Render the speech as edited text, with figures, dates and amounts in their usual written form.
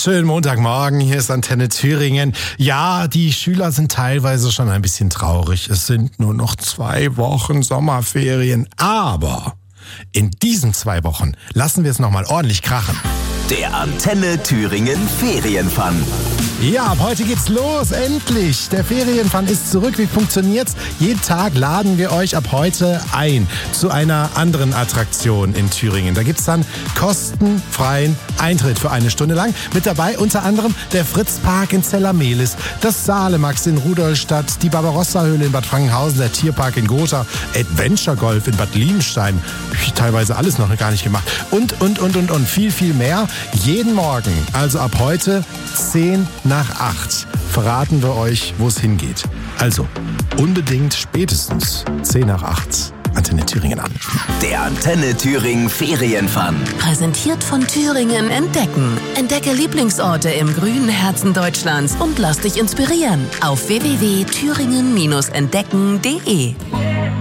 Schönen Montagmorgen, hier ist Antenne Thüringen. Ja, die Schüler sind teilweise schon ein bisschen traurig. Es sind nur noch 2 Wochen Sommerferien. Aber in diesen 2 Wochen lassen wir es nochmal ordentlich krachen. Der Antenne Thüringen Ferienfun. Ja, ab heute geht's los, endlich. Der Ferienfun ist zurück. Wie funktioniert's? Jeden Tag laden wir euch ab heute ein zu einer anderen Attraktion in Thüringen. Da gibt's dann kostenfreien Eintritt für 1 Stunde lang. Mit dabei unter anderem der Fritzpark in Zellermehlis, das Salemax in Rudolstadt, die Barbarossa-Höhle in Bad Frankenhausen, der Tierpark in Gotha, Adventure Golf in Bad Liebenstein. Teilweise alles noch gar nicht gemacht. Und viel mehr. Jeden Morgen, also ab heute 7:50, verraten wir euch, wo es hingeht. Also unbedingt spätestens 7:50 Antenne Thüringen an. Der Antenne Thüringen Ferienfun. Präsentiert von Thüringen Entdecken. Entdecke Lieblingsorte im grünen Herzen Deutschlands und lass dich inspirieren auf www.thüringen-entdecken.de.